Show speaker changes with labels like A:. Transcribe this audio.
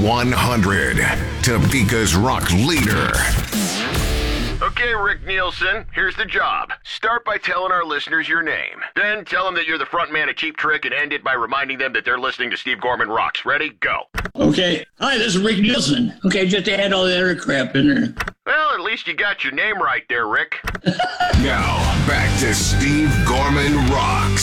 A: 100, Topeka's rock leader.
B: Okay, Rick Nielsen, here's the job. Start by telling our listeners your name. Then tell them that you're the front man of Cheap Trick and end it by reminding them that they're listening to Steve Gorman Rocks. Ready? Go.
C: Okay. Hi, this is Rick Nielsen. Okay, just add all the other crap in there.
B: Well, at least you got your name right there, Rick.
A: Now, back to Steve Gorman Rocks.